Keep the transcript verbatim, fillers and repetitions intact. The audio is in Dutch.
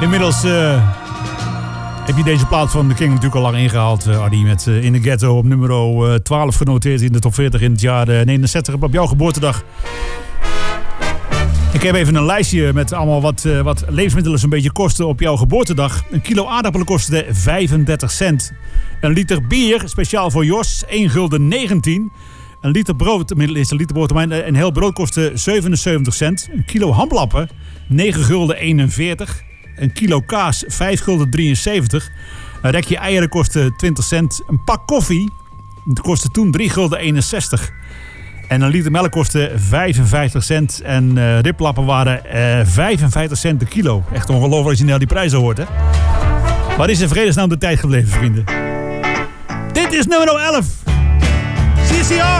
Inmiddels uh, heb je deze plaat van The King natuurlijk al lang ingehaald, uh, Adi. Met uh, In The Ghetto op nummer uh, twaalf genoteerd in de top veertig in het jaar uh, negenenzestig op jouw geboortedag. Ik heb even een lijstje met allemaal wat, uh, wat levensmiddelen zo'n beetje kosten op jouw geboortedag. Een kilo aardappelen kostte vijfendertig cent. Een liter bier, speciaal voor Jos, één gulden negentien. Een liter brood, is een liter brood, een heel brood kostte zevenenzeventig cent. Een kilo hamlappen, negen gulden eenenveertig. Een kilo kaas, vijf gulden drieënzeventig. Een rekje eieren kostte twintig cent. Een pak koffie, dat kostte toen drie gulden eenenzestig. En een liter melk kostte vijfenvijftig cent. En uh, riplappen waren uh, vijfenvijftig cent per kilo. Echt ongelooflijk als je nou die prijzen hoort, hè. Waar is in vredesnaam de tijd gebleven, vrienden? Dit is nummer elf. C C R.